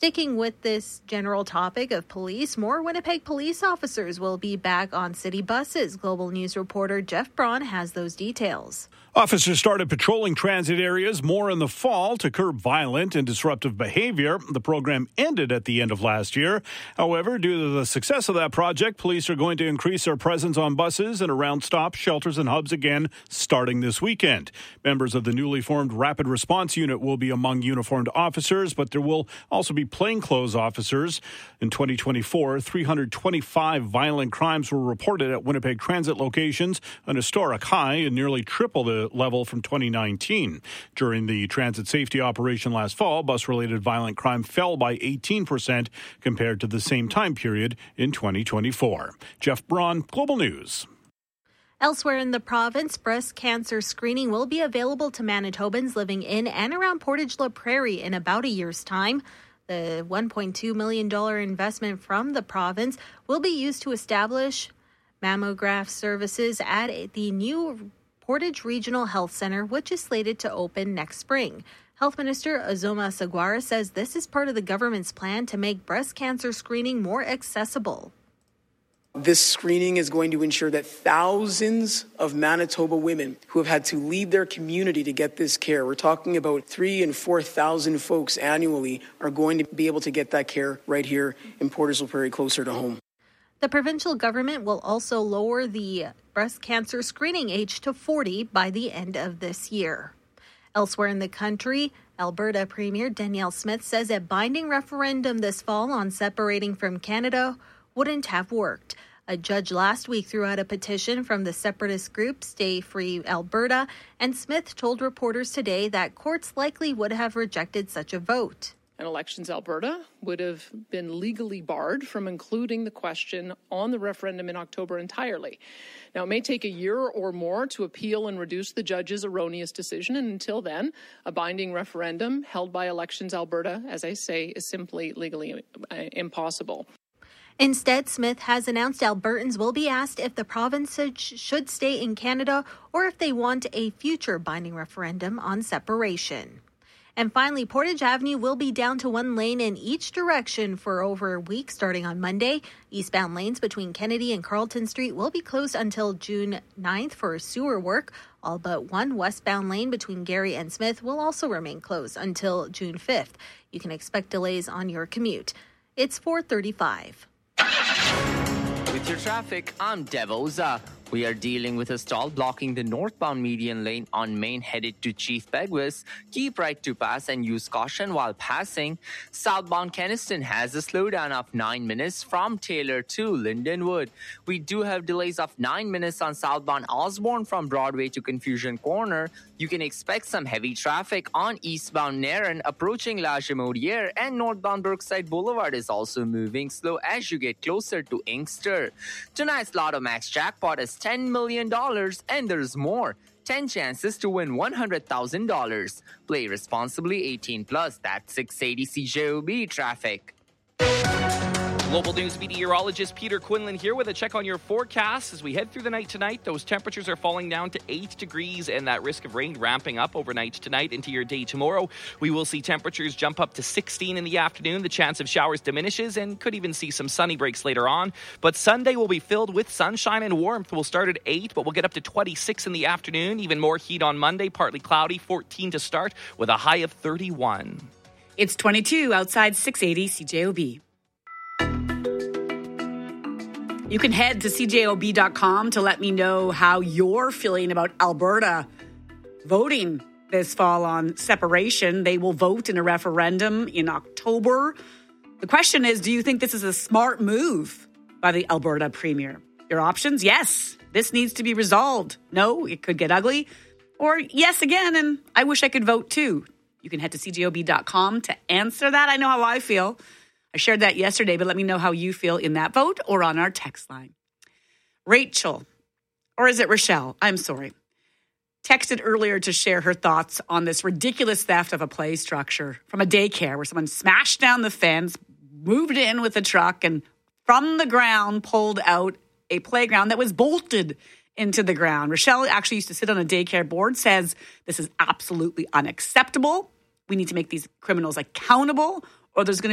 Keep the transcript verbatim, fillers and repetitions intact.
Sticking with this general topic of police, more Winnipeg police officers will be back on city buses. Global News reporter Jeff Braun has those details. Officers started patrolling transit areas more in the fall to curb violent and disruptive behavior. The program ended at the end of last year. However, due to the success of that project, police are going to increase their presence on buses and around stops, shelters, and hubs again starting this weekend. Members of the newly formed Rapid Response Unit will be among uniformed officers, but there will also be plainclothes officers. In twenty twenty-four, three hundred twenty-five violent crimes were reported at Winnipeg transit locations, an historic high and nearly triple the level from twenty nineteen. During the transit safety operation last fall, bus-related violent crime fell by eighteen percent compared to the same time period in twenty twenty-four. Jeff Braun, Global News. Elsewhere in the province, breast cancer screening will be available to Manitobans living in and around Portage La Prairie in about a year's time. The one point two million dollars investment from the province will be used to establish mammograph services at the new Portage Regional Health Center, which is slated to open next spring. Health Minister Azoma Saguara says this is part of the government's plan to make breast cancer screening more accessible. This screening is going to ensure that thousands of Manitoba women who have had to leave their community to get this care, we're talking about three and four thousand folks annually, are going to be able to get that care right here in Portage La Prairie, closer to home. The provincial government will also lower the breast cancer screening age to forty by the end of this year. Elsewhere in the country, Alberta Premier Danielle Smith says a binding referendum this fall on separating from Canada wouldn't have worked. A judge last week threw out a petition from the separatist group Stay Free Alberta, and Smith told reporters today that courts likely would have rejected such a vote. And Elections Alberta would have been legally barred from including the question on the referendum in October entirely. Now, it may take a year or more to appeal and reduce the judge's erroneous decision, and until then, a binding referendum held by Elections Alberta, as I say, is simply legally impossible. Instead, Smith has announced Albertans will be asked if the province should stay in Canada or if they want a future binding referendum on separation. And finally, Portage Avenue will be down to one lane in each direction for over a week starting on Monday. Eastbound lanes between Kennedy and Carlton Street will be closed until June ninth for sewer work. All but one westbound lane between Gary and Smith will also remain closed until June fifth. You can expect delays on your commute. It's four thirty-five. With your traffic, I'm Devoza. We are dealing with a stall blocking the northbound median lane on Main headed to Chief Begwis. Keep right to pass and use caution while passing. Southbound Keniston has a slowdown of nine minutes from Taylor to Lindenwood. We do have delays of nine minutes on southbound Osborne from Broadway to Confusion Corner. You can expect some heavy traffic on eastbound Narran approaching La Jamodiere, and northbound Brookside Boulevard is also moving slow as you get closer to Inkster. Tonight's Lotto Max jackpot is ten million dollars, and there's more. ten chances to win one hundred thousand dollars. Play responsibly, eighteen plus. That's six eighty C J O B traffic. Global News meteorologist Peter Quinlan here with a check on your forecast. As we head through the night tonight, those temperatures are falling down to eight degrees and that risk of rain ramping up overnight tonight into your day tomorrow. We will see temperatures jump up to sixteen in the afternoon. The chance of showers diminishes and could even see some sunny breaks later on. But Sunday will be filled with sunshine and warmth. We'll start at eight, but we'll get up to twenty-six in the afternoon. Even more heat on Monday, partly cloudy, fourteen to start with a high of thirty-one. It's twenty-two outside six eighty C J O B. You can head to C J O B dot com to let me know how you're feeling about Alberta voting this fall on separation. They will vote in a referendum in October. The question is, do you think this is a smart move by the Alberta Premier? Your options? Yes, this needs to be resolved. No, it could get ugly. Or yes again, and I wish I could vote too. You can head to C J O B dot com to answer that. I know how I feel. I shared that yesterday, but let me know how you feel in that vote or on our text line. Rachel, or is it Rochelle? I'm sorry. Texted earlier to share her thoughts on this ridiculous theft of a play structure from a daycare where someone smashed down the fence, moved in with a truck, and from the ground pulled out a playground that was bolted into the ground. Rochelle actually used to sit on a daycare board, says this is absolutely unacceptable. We need to make these criminals accountable, or there's going to